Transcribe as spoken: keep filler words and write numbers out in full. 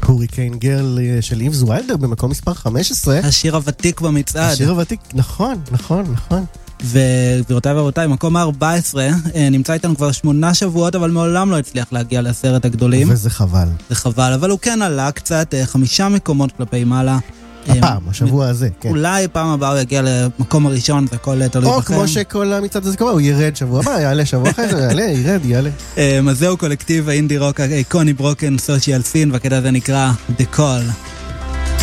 הוריקן גרל של איבס ויילדר במקום מספר חמש עשרה. השיר הוותיק במצעד. השיר הוותיק, נכון, נכון, נכון. וגבירותיי ורבותיי, מקום ה-ארבע עשרה, נמצא איתנו כבר שמונה שבועות, אבל מעולם לא הצליח להגיע לעשרת הגדולים. וזה חבל. זה חבל, אבל הוא כן עלה קצת, חמישה מקומות כלפי מעלה. הפעם, השבוע הזה, כן. אולי פעם הבאה הוא יגיע למקום הראשון, זה הכל תלוי בכם. או כמו שכל המצעד הזה קורה, הוא ירד שבוע הבא, יעלה שבוע אחרי זה, יעלה, ירד, יעלה. אז זהו קולקטיב האינדי רוק האיקוני ברוקן סושיאל סין, והקטע הזה נקרא The Call.